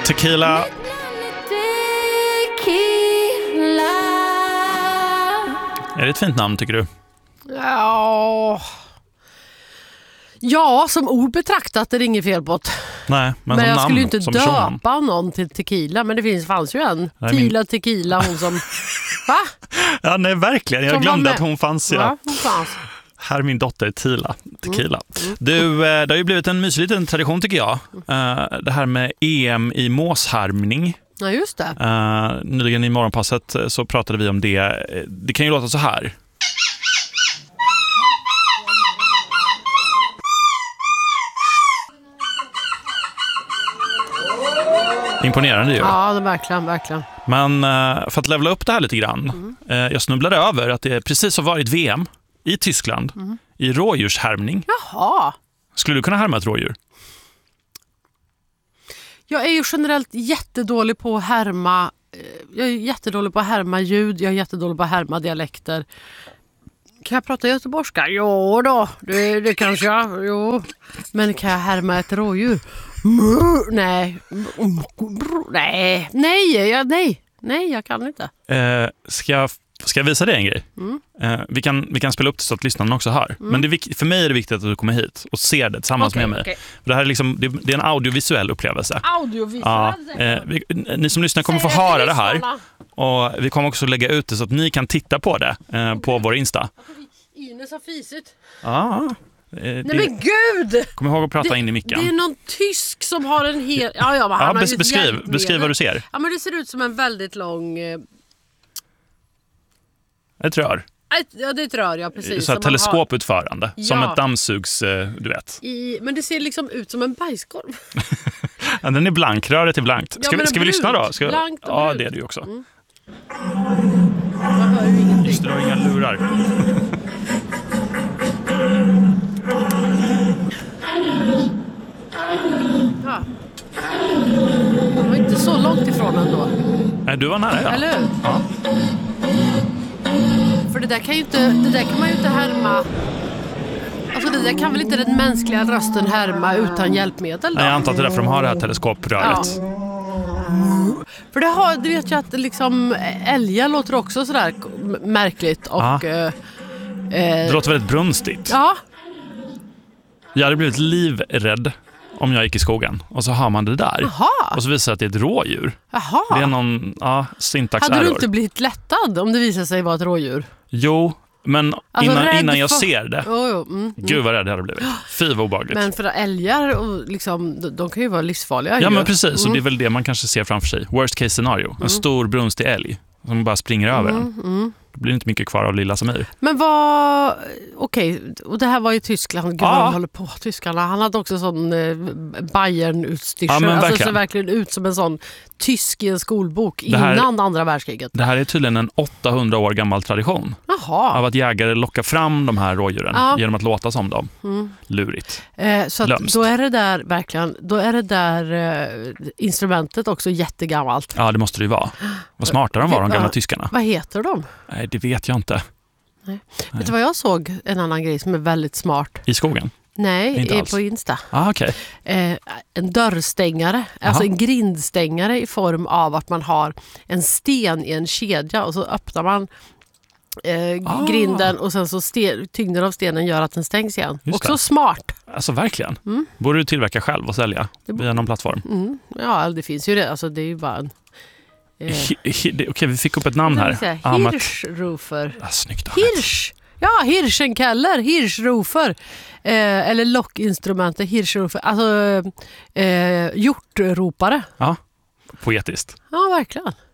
Tequila. Är det ett fint namn tycker du? Ja, som ord betraktat är det inget fel på det. Nej, men jag namn, skulle ju inte som döpa någon till tequila, men det fanns ju en. Tequila, hon som... Va? Ja, nej, verkligen. Jag glömde att hon fanns. Ja, hon fanns. Här är min dotter Tequila. Du, det har ju blivit en mysig liten tradition tycker jag. Det här med EM i måshärmning. Ja, just det. Nyligen i morgonpasset så pratade vi om det. Det kan ju låta så här. Imponerande ju. Ja, det verkligen. Men för att levla upp det här lite grann. Jag snubblade över att det precis har varit VM i Tyskland i rådjurshärmning. Jaha. Skulle du kunna härma ett rådjur? Jag är ju generellt jättedålig på att härma. Jag är jättedålig på att härma ljud. Jag är jättedålig på att härma dialekter. Kan jag prata göteborgska? Jo då, det kanske jag. Jo. Men kan jag härma ett rådjur? Nej, jag kan inte. Ska jag visa dig en grej? Vi kan spela upp det så att lyssnarna också hör. Men för mig är det viktigt att du kommer hit och ser det tillsammans med mig. Okay. För det här är liksom, det är en audiovisuell upplevelse. Ni som lyssnar kommer få höra det här. Och vi kommer också lägga ut det så att ni kan titta på det på vår Insta. Ines har fisit. Ja. Nej men gud! Kom ihåg att prata in i micken. Det är någon tysk som har en hel... Beskriv vad du ser. Ja, men det ser ut som en väldigt lång... Ett rör. Ja, det är ett rör, ja, precis. Så teleskoputförande. Ja. Som ett dammsugs, du vet. Men det ser liksom ut som en bajskorv. Ja, den är blank, röret är blankt. Ska vi lyssna då? Ja, det är det ju också. Man hör ju ingenting. Just det, har inga lurar. Ja. Det var inte så långt ifrån ändå. Nej, du var nära, ja. Eller hur? Ja. För det där kan man ju inte härma. Alltså det där kan väl inte den mänskliga rösten härma utan hjälpmedel då? Nej, jag antar att det är därför de har det här teleskopröret. Ja. För det vet jag att liksom älgar låter också sådär märkligt och... det låter väldigt brunstigt. Ja. Jag hade blivit livrädd om jag gick i skogen. Och så har man det där. Aha. Och så visar det att det är ett rådjur. Aha. Det är någon syntax Hade du inte blivit lättad om det visade sig vara ett rådjur? Jo, men innan jag ser det. Gud vad rädd jag hade blivit. Fy vad obehagligt. Men för älgar, och liksom, de kan ju vara livsfarliga. Ja, men precis. Så det är väl det man kanske ser framför sig. Worst case scenario. En stor brunstig älg som bara springer över en. Det blir inte mycket kvar av lilla Samir. Men okej, och det här var i Tyskland. Gud, vad håller på tyskarna. Han hade också sån Bayern-utstyrsel. Ja, alltså ser verkligen ut som en sån tysk i en skolbok här, innan andra världskriget. Det här är tydligen en 800 år gammal tradition. Jaha. Av att jägare lockar fram de här rådjuren genom att låta som dem. Lurigt. Så att då är det där verkligen, instrumentet också jättegammalt. Ja, det måste det ju vara. Vad smarta de var, de gamla tyskarna. Vad heter de? Nej, det vet jag inte. Nej. Vet du vad jag såg? En annan grej som är väldigt smart. I skogen? Nej, på Insta. Okay. En dörrstängare, alltså en grindstängare i form av att man har en sten i en kedja och så öppnar man grinden och sen så tyngden av stenen gör att den stängs igen. Också smart. Alltså verkligen. Borde du tillverka själv och sälja via någon plattform? Ja, det finns ju det. Alltså det är ju bara en... Okej, vi fick upp ett namn här. Hirschrofer. Snyggt. Hirsch. Ja, Hirschenkeller, Hirschrofer. Eller lockinstrumenter, Hirschrofer. Alltså hjortropare. Ja, poetiskt. Ja, verkligen.